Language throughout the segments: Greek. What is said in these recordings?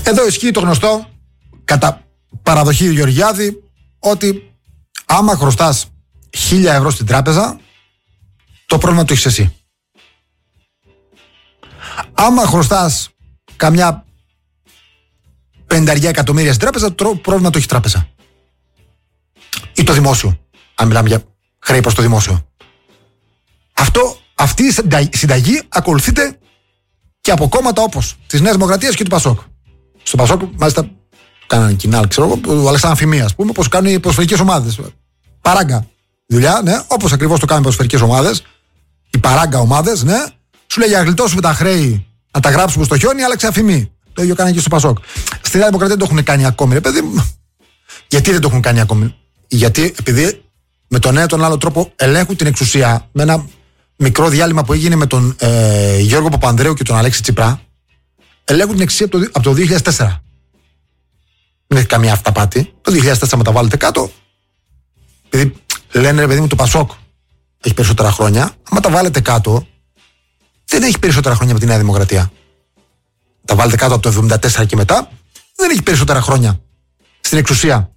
Εδώ ισχύει το γνωστό κατά παραδοχή Γεωργιάδη ότι άμα χρωστάς 1.000 ευρώ στην τράπεζα, το πρόβλημα το έχεις εσύ. Άμα χρωστάς καμιά 50 εκατομμύρια στην τράπεζα, το πρόβλημα το έχει η τράπεζα. Ή το δημόσιο, αν μιλάμε για χρέη προς το δημόσιο. Αυτή η συνταγή ακολουθείται και από κόμματα όπως της Νέας Δημοκρατίας και του Πασόκ. Στο Πασόκ, μάλιστα, κάνανε κοινάλ, ξέρω εγώ, ο Αλέξανδρου Αμφιμία, ας πούμε, πώς κάνουν οι ποδοσφαιρικές ομάδες. Παράγκα δουλειά, ναι, όπως ακριβώς το κάνουν οι ποδοσφαιρικές ομάδες, οι παράγκα ομάδες, ναι. Σου λέει για να γλιτώσουμε τα χρέη, να τα γράψουμε στο χιόνι, άλλαξε αφημί. Το ίδιο κάνανε και στο Πασόκ. Στη Νέα Δημοκρατία δεν το έχουν κάνει ακόμη, ρε παιδί. Γιατί δεν το έχουν κάνει ακόμη? Γιατί επειδή με τον ένα ή τον άλλο τρόπο ελέγχουν την εξουσία, με ένα μικρό διάλειμμα που έγινε με τον Γιώργο Παπανδρέου και τον Αλέξη Τσίπρα, ελέγχουν την εξουσία από το 2004. Δεν έχει καμία αυταπάτη. Το 2004 μεταβάλλεται κάτω. Επειδή λένε, ρε παιδί μου, το Πασόκ έχει περισσότερα χρόνια. Αν τα βάλετε κάτω, δεν έχει περισσότερα χρόνια από τη Νέα Δημοκρατία. Τα βάλετε κάτω από το 1974 και μετά, δεν έχει περισσότερα χρόνια στην εξουσία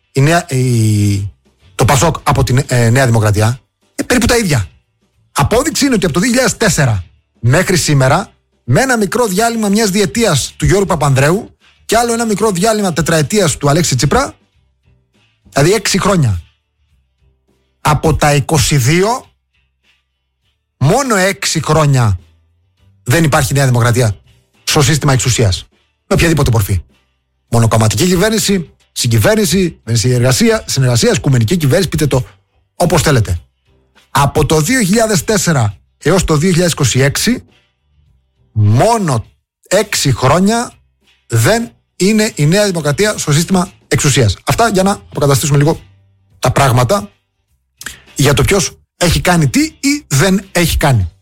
το Πασόκ από τη Νέα Δημοκρατία. Περίπου τα ίδια. Απόδειξη είναι ότι από το 2004 μέχρι σήμερα, με ένα μικρό διάλειμμα μιας διετίας του Γιώργου Παπανδρέου και άλλο ένα μικρό διάλειμμα τετραετίας του Αλέξη Τσίπρα, δηλαδή 6 χρόνια. Από τα 22, μόνο 6 χρόνια δεν υπάρχει Νέα Δημοκρατία στο σύστημα εξουσίας. Με οποιαδήποτε μορφή. Μονοκομματική κυβέρνηση, συγκυβέρνηση, συνεργασία, οικουμενική κυβέρνηση, πείτε το όπως θέλετε. Από το 2004 έως το 2026, μόνο 6 χρόνια δεν είναι η Νέα Δημοκρατία στο σύστημα εξουσίας. Αυτά για να αποκαταστήσουμε λίγο τα πράγματα για το ποιος έχει κάνει τι ή δεν έχει κάνει.